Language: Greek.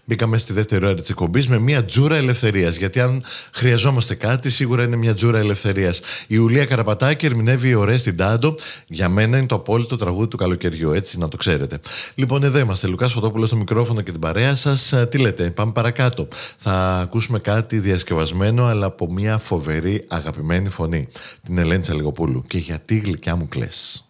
Μπήκαμε στη δεύτερη ώρα της εκπομπής με μια τζούρα ελευθερίας. Γιατί αν χρειαζόμαστε κάτι, σίγουρα είναι μια τζούρα ελευθερίας. Η Ιουλία Καραπατάκη ερμηνεύει ωραίες στην Τάντο. Για μένα είναι το απόλυτο τραγούδι του καλοκαιριού, έτσι να το ξέρετε. Λοιπόν, εδώ είμαστε. Λουκάς Φωτόπουλος στο μικρόφωνο και την παρέα σας. Τι λέτε, πάμε παρακάτω. Θα ακούσουμε κάτι διασκευασμένο, αλλά από μια φοβερή αγαπημένη φωνή. Την Ελένη Τσαλιγοπούλου. Και γιατί γλυκιά μου κλαις.